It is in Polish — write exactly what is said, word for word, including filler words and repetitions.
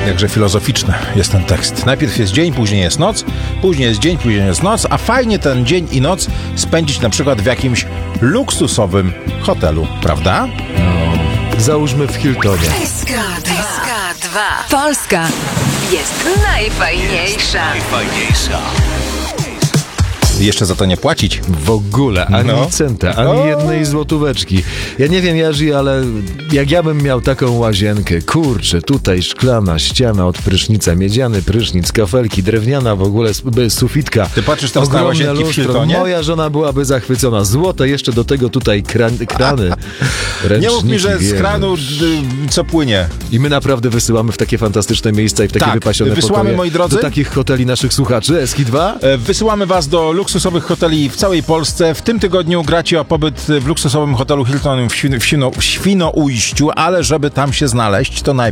Jakże filozoficzny jest ten tekst. Najpierw jest dzień, później jest noc, później jest dzień, później jest noc, a fajnie ten dzień i noc spędzić na przykład w jakimś luksusowym hotelu, prawda? No, załóżmy w Hiltonie. S K dwa. Polska jest najfajniejsza. Najfajniejsza. Jeszcze za to nie płacić. W ogóle, ani No. centa, ani O. jednej złotóweczki. Ja nie wiem, Jerzy, ale jak ja bym miał taką łazienkę, kurczę, tutaj szklana ściana od prysznica, miedziany prysznic, kafelki, drewniana w ogóle s- sufitka. Ty patrzysz teraz na ogromne łazienki w lustro. Hiltonie? Moja żona byłaby zachwycona. Złote, jeszcze do tego tutaj kran, krany, Nie mów mi, że z ręczniki, kranu wiemy. y, co płynie. I my naprawdę wysyłamy w takie fantastyczne miejsca i w takie Tak, wypasione wysyłamy, pokoje moi drodzy. do takich hoteli naszych słuchaczy. Eski dwa? E, Wysyłamy was do luksusowych hoteli w całej Polsce. W tym tygodniu gracie o pobyt w luksusowym hotelu Hilton w, Świno, w, Świno, w Świnoujściu, ale żeby tam się znaleźć, to najpierw